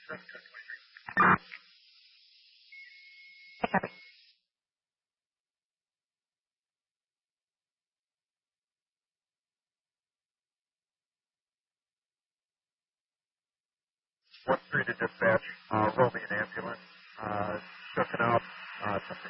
1-3 to dispatch, roll me an ambulance, took it up,